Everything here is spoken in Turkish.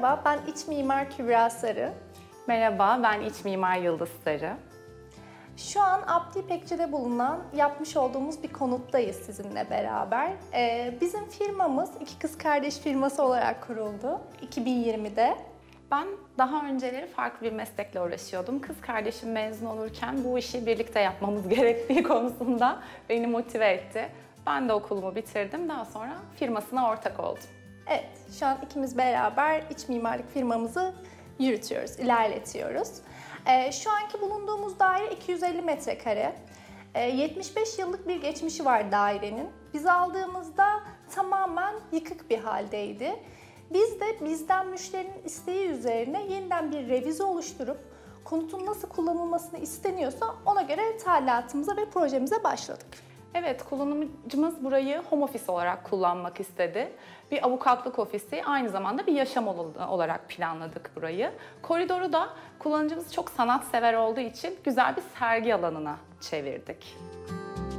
Merhaba, ben iç mimar Kübra Sarı. Merhaba, ben iç mimar Yıldız Sarı. Şu an Abdi İpekçi'de bulunan yapmış olduğumuz bir konuttayız sizinle beraber. Bizim firmamız iki kız kardeş firması olarak kuruldu 2020'de. Ben daha önceleri farklı bir meslekle uğraşıyordum. Kız kardeşim mezun olurken bu işi birlikte yapmamız gerektiği konusunda beni motive etti. Ben de okulumu bitirdim, daha sonra firmasına ortak oldum. Evet, şu an ikimiz beraber iç mimarlık firmamızı yürütüyoruz, ilerletiyoruz. Şu anki bulunduğumuz daire 250 metrekare. 75 yıllık bir geçmişi var dairenin. Biz aldığımızda tamamen yıkık bir haldeydi. Biz de bizden müşterinin isteği üzerine yeniden bir revize oluşturup konutun nasıl kullanılmasını isteniyorsa ona göre talimatımıza ve projemize başladık. Evet, kullanıcımız burayı home office olarak kullanmak istedi. Bir avukatlık ofisi, aynı zamanda bir yaşam alanı olarak planladık burayı. Koridoru da kullanıcımız çok sanatsever olduğu için güzel bir sergi alanına çevirdik.